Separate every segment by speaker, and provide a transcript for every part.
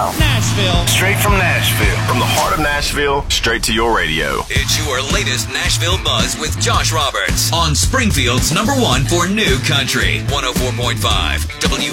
Speaker 1: Nashville.
Speaker 2: Straight from Nashville. From the heart of Nashville, straight to your radio.
Speaker 3: It's your latest Nashville buzz with Josh Roberts on Springfield's #1 for new country. 104.5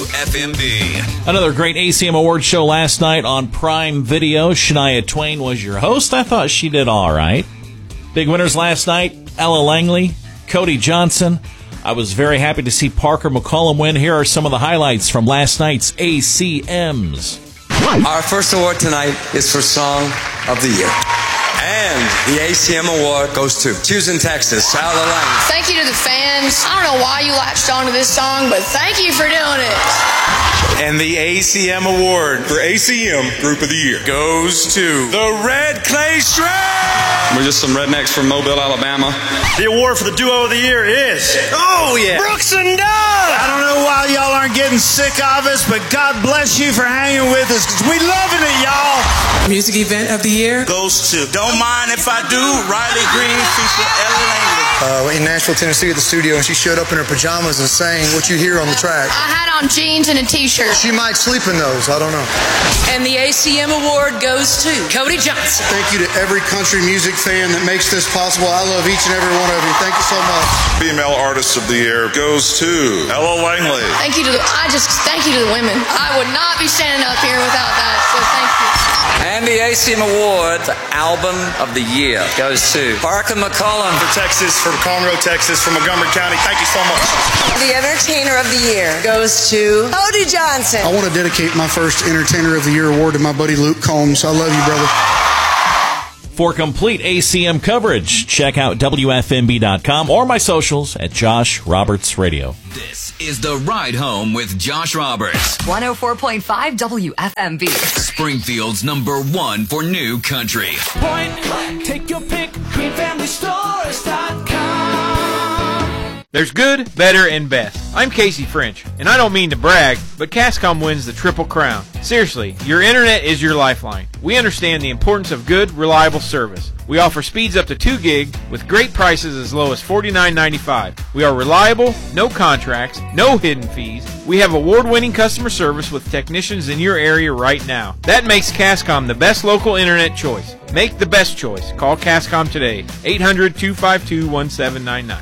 Speaker 3: WFMB.
Speaker 1: Another great ACM Awards show last night on Prime Video. Shania Twain was your host. I thought she did all right. Big winners last night, Ella Langley, Cody Johnson. I was very happy to see Parker McCollum win. Here are some of the highlights from last night's ACMs.
Speaker 4: Our first award tonight is for Song of the Year. And the ACM Award goes to Houston, Texas, Ella Langley.
Speaker 5: Thank you to the fans. I don't know why you latched on to this song, but thank you for doing it.
Speaker 6: And the ACM Award for ACM Group of the Year goes to the Red Clay Shred.
Speaker 4: We're just some rednecks from Mobile, Alabama.
Speaker 7: The award for the Duo of the Year is...
Speaker 6: Oh, yeah.
Speaker 7: Brooks and Dunn! I don't know why y'all aren't getting sick of us, but God bless you for hanging with us, because we loving it, y'all.
Speaker 8: Music Event of the Year
Speaker 6: Goes to Don't Mind If I Do, Riley Green featuring Ella Langley.
Speaker 9: In Nashville, Tennessee at the studio, and she showed up in her pajamas and sang what you hear on the track.
Speaker 5: I had on jeans and a t-shirt.
Speaker 9: She might sleep in those, I don't know.
Speaker 8: and the ACM Award goes to Cody Johnson.
Speaker 9: Thank you to every country music fan that makes this possible. I love each and every one of you. Thank you so much.
Speaker 10: Female Artist of the Year goes to Ella Langley.
Speaker 5: Thank you to the women. I would not be standing up here without that, so thank you.
Speaker 4: And the ACM Award for Album of the Year goes to Parker McCollum.
Speaker 7: For Texas, from Conroe, Texas, from Montgomery County. Thank you so much.
Speaker 8: The Entertainer of the Year goes to Cody Johnson.
Speaker 9: I want to dedicate my first Entertainer of the Year award to my buddy Luke Combs. I love you, brother.
Speaker 1: For complete ACM coverage, check out WFMB.com or my socials at Josh Roberts Radio.
Speaker 3: This is The Ride Home with Josh Roberts.
Speaker 11: 104.5 WFMB.
Speaker 3: Springfield's #1 for new country.
Speaker 12: Point blank, take your pick, GreenFamilyStores.com.
Speaker 13: There's good, better, and best. I'm Casey French, and I don't mean to brag, but Cascom wins the Triple Crown. Seriously, your internet is your lifeline. We understand the importance of good, reliable service. We offer speeds up to 2 gig with great prices as low as $49.95. We are reliable, no contracts, no hidden fees. We have award-winning customer service with technicians in your area right now. That makes Cascom the best local internet choice. Make the best choice. Call Cascom today. 800-252-1799.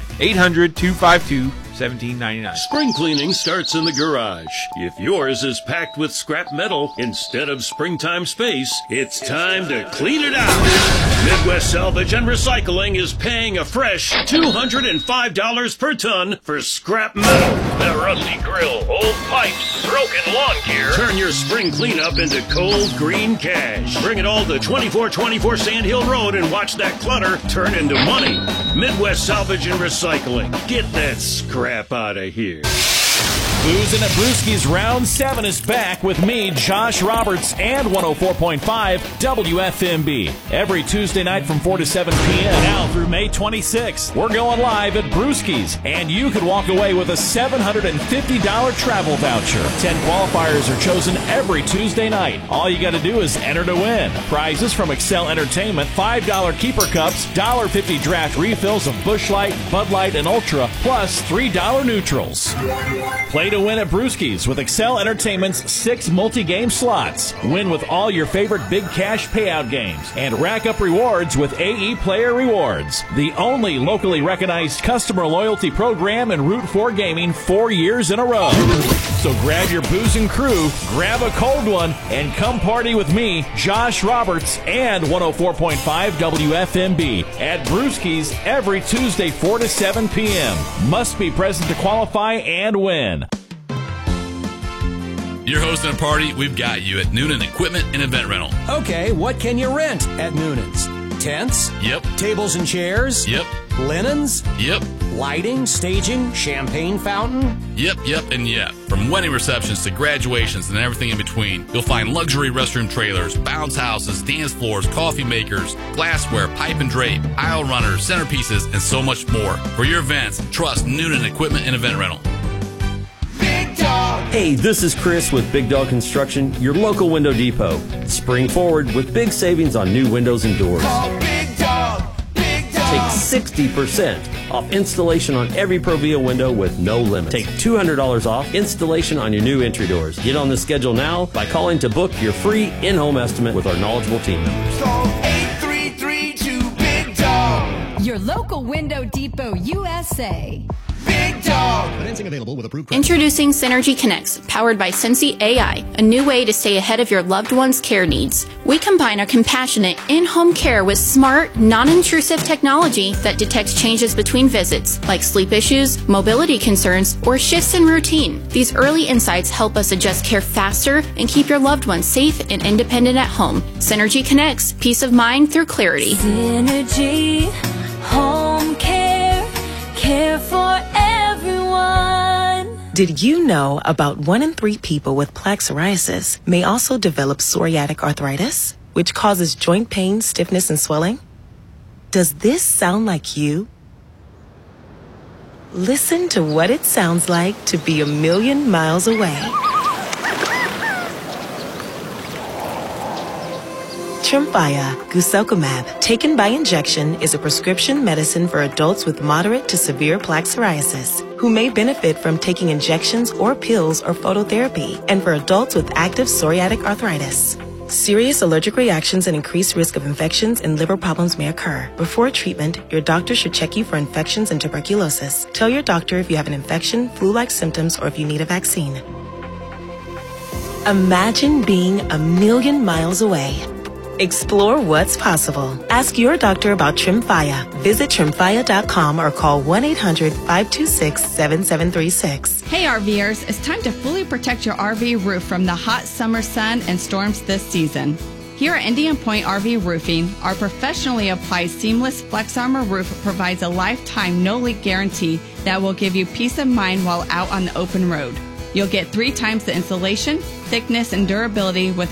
Speaker 13: 800-252-1799.
Speaker 14: Spring cleaning starts in the garage. If yours is packed with scrap metal instead of springtime space, it's time to clean it out. Midwest Salvage and Recycling is paying a fresh $205 per ton for scrap metal.
Speaker 15: That rusty grill, old pipes, broken lawn gear.
Speaker 14: Turn your spring cleanup into cold green cash. Bring it all to 2424 Sand Hill Road and watch that clutter turn into money. Midwest Salvage and Recycling. Get that scrap out of here.
Speaker 1: Boozin' at Brewski's Round 7 is back with me, Josh Roberts, and 104.5 WFMB. Every Tuesday night from 4 to 7 p.m. now through May 26th. We're going live at Brewski's, and you could walk away with a $750 travel voucher. 10 qualifiers are chosen every Tuesday night. All you got to do is enter to win. Prizes from Excel Entertainment, $5 keeper cups, $1.50 draft refills of Busch Light, Bud Light, and Ultra, plus $3 neutrals. Play to win at Brewski's with Excel Entertainment's 6 multi-game slots. Win with all your favorite big cash payout games and rack up rewards with AE Player Rewards, the only locally recognized customer loyalty program in Route 4 Gaming 4 years in a row. So grab your booze and crew, grab a cold one, and come party with me, Josh Roberts, and 104.5 WFMB at Brewski's every Tuesday 4 to 7 p.m. Must be present to qualify and win.
Speaker 16: You're hosting a party, we've got you at Noonan Equipment and Event Rental.
Speaker 17: Okay, what can you rent at Noonan's? Tents?
Speaker 16: Yep.
Speaker 17: Tables and chairs?
Speaker 16: Yep.
Speaker 17: Linens?
Speaker 16: Yep.
Speaker 17: Lighting, staging, champagne fountain?
Speaker 16: Yep, and yep. From wedding receptions to graduations and everything in between, you'll find luxury restroom trailers, bounce houses, dance floors, coffee makers, glassware, pipe and drape, aisle runners, centerpieces, and so much more. For your events, trust Noonan Equipment and Event Rental.
Speaker 18: Hey, this is Chris with Big Dog Construction, your local window depot. Spring forward with big savings on new windows and doors.
Speaker 12: Call Big Dog.
Speaker 18: Take 60% off installation on every Provia window with no limits. Take $200 off installation on your new entry doors. Get on the schedule now by calling to book your free in-home estimate with our knowledgeable team members.
Speaker 12: Call 833-2-BIG-DOG.
Speaker 11: Your local Window Depot USA.
Speaker 12: Big Dog.
Speaker 19: Financing available with approved credit.
Speaker 20: Introducing Synergy Connects, powered by Sensi AI, a new way to stay ahead of your loved one's care needs. We combine our compassionate in-home care with smart, non-intrusive technology that detects changes between visits, like sleep issues, mobility concerns, or shifts in routine. These early insights help us adjust care faster and keep your loved ones safe and independent at home. Synergy Connects, peace of mind through clarity.
Speaker 21: Synergy Home Care, care for everyone.
Speaker 22: Did you know about 1 in 3 people with plaque psoriasis may also develop psoriatic arthritis, which causes joint pain, stiffness, and swelling? Does this sound like you? Listen to what it sounds like to be a million miles away. Tremfya guselkumab, taken by injection, is a prescription medicine for adults with moderate to severe plaque psoriasis who may benefit from taking injections or pills or phototherapy, and for adults with active psoriatic arthritis. Serious allergic reactions and increased risk of infections and liver problems may occur. Before treatment, your doctor should check you for infections and tuberculosis. Tell your doctor if you have an infection, flu-like symptoms, or if you need a vaccine. Imagine being a million miles away. Explore what's possible. Ask your doctor about Tremfya. Visit Tremfya.com or call 1-800-526-7736.
Speaker 23: Hey RVers, it's time to fully protect your RV roof from the hot summer sun and storms this season. Here at Indian Point RV Roofing, our professionally applied seamless Flex Armor roof provides a lifetime no-leak guarantee that will give you peace of mind while out on the open road. You'll get 3 times the insulation, thickness, and durability with